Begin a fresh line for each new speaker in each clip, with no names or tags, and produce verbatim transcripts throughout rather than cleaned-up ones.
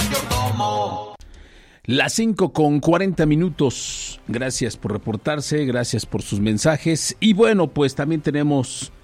mayordomo.
Las cinco con cuarenta minutos. Gracias por reportarse, gracias por sus mensajes. Y bueno, pues también tenemos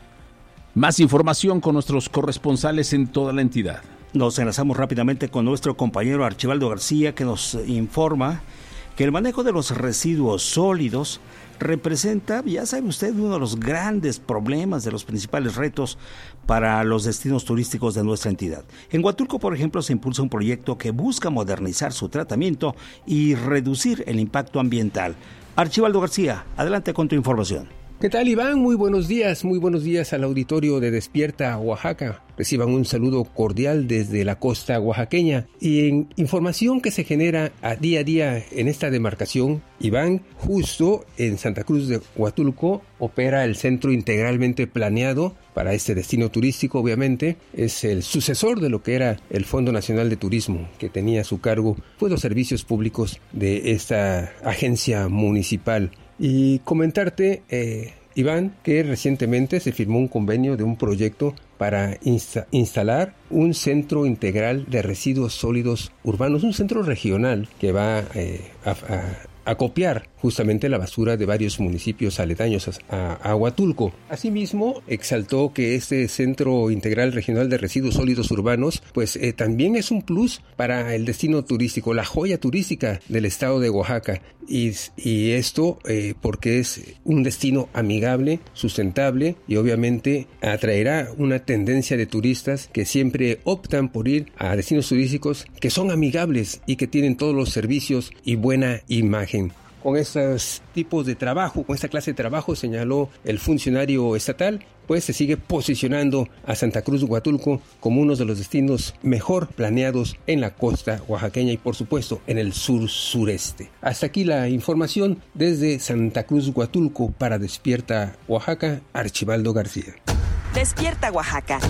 más información con nuestros corresponsales en toda la entidad.
Nos enlazamos rápidamente con nuestro compañero Archibaldo García, que nos informa que el manejo de los residuos sólidos representa, ya sabe usted, uno de los grandes problemas, de los principales retos para los destinos turísticos de nuestra entidad. En Huatulco, por ejemplo, se impulsa un proyecto que busca modernizar su tratamiento y reducir el impacto ambiental. Archibaldo García, adelante con tu información.
¿Qué tal, Iván? Muy buenos días, muy buenos días al auditorio de Despierta Oaxaca. Reciban un saludo cordial desde la costa oaxaqueña. Y en información que se genera a día a día en esta demarcación, Iván, justo en Santa Cruz de Huatulco, opera el centro integralmente planeado para este destino turístico, obviamente. Es el sucesor de lo que era el Fondo Nacional de Turismo, que tenía a su cargo pues, los servicios públicos de esta agencia municipal. Y comentarte, eh, Iván, que recientemente se firmó un convenio de un proyecto para insta- instalar un centro integral de residuos sólidos urbanos, un centro regional que va eh, a, a acopiar justamente la basura de varios municipios aledaños a, a Huatulco. Asimismo, exaltó que este Centro Integral Regional de Residuos Sólidos Urbanos pues eh, también es un plus para el destino turístico, la joya turística del estado de Oaxaca. Y, y esto eh, porque es un destino amigable, sustentable y obviamente atraerá una tendencia de turistas que siempre optan por ir a destinos turísticos que son amigables y que tienen todos los servicios y buena imagen. Con estos tipos de trabajo, con esta clase de trabajo, señaló el funcionario estatal, pues se sigue posicionando a Santa Cruz de Huatulco como uno de los destinos mejor planeados en la costa oaxaqueña y por supuesto en el sur-sureste. Hasta aquí la información desde Santa Cruz Huatulco para Despierta Oaxaca, Archibaldo García.
Despierta Oaxaca.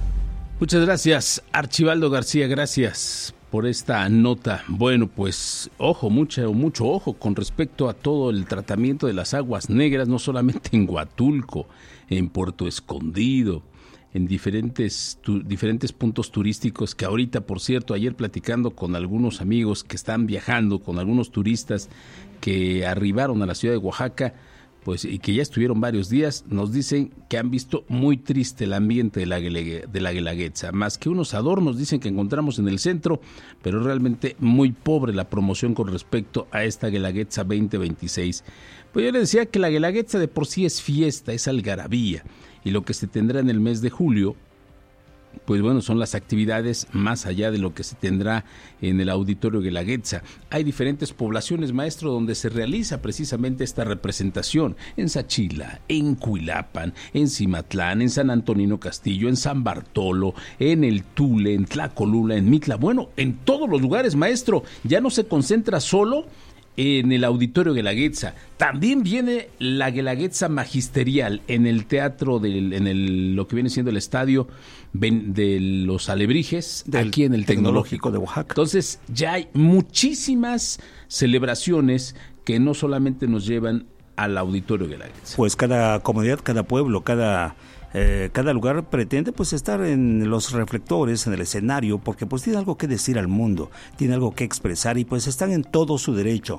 Muchas gracias, Archibaldo García, gracias por esta nota. Bueno, pues ojo, mucho, mucho ojo con respecto a todo el tratamiento de las aguas negras, no solamente en Huatulco, en Puerto Escondido, en diferentes, tu, diferentes puntos turísticos que ahorita, por cierto, ayer platicando con algunos amigos que están viajando, con algunos turistas que arribaron a la ciudad de Oaxaca, pues y que ya estuvieron varios días, nos dicen que han visto muy triste el ambiente de la, de la Guelaguetza, más que unos adornos dicen que encontramos en el centro, pero realmente muy pobre la promoción con respecto a esta Guelaguetza veinte veintiséis. Pues yo le decía que la Guelaguetza de por sí es fiesta, es algarabía, y lo que se tendrá en el mes de julio, pues bueno, son las actividades más allá de lo que se tendrá en el Auditorio Guelaguetza. Hay diferentes poblaciones, maestro, donde se realiza precisamente esta representación. En Sachila, en Cuilapan, en Cimatlán, en San Antonino Castillo, en San Bartolo, en el Tule, en Tlacolula, en Mitla. Bueno, en todos los lugares, maestro. Ya no se concentra solo en el Auditorio Guelaguetza. También viene la Guelaguetza magisterial en el teatro, del, en el, lo que viene siendo el estadio de los Alebrijes, del aquí en el Tecnológico. Tecnológico de Oaxaca. Entonces ya hay muchísimas celebraciones que no solamente nos llevan al Auditorio Guelaguetza.
Pues cada comunidad, cada pueblo, cada... Eh, cada lugar pretende pues estar en los reflectores, en el escenario, porque pues tiene algo que decir al mundo, tiene algo que expresar y pues están en todo su derecho.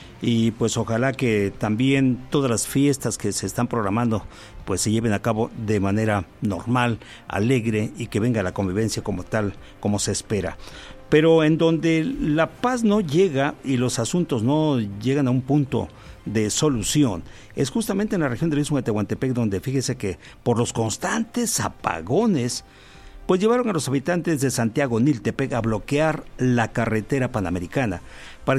Y pues ojalá que también todas las fiestas que se están programando pues se lleven a cabo de manera normal, alegre y que venga la convivencia como tal, como se espera. Pero en donde la paz no llega y los asuntos no llegan a un punto de solución, es justamente en la región del Istmo de Tehuantepec, donde fíjese que por los constantes apagones, pues llevaron a los habitantes de Santiago Niltepec a bloquear la carretera panamericana.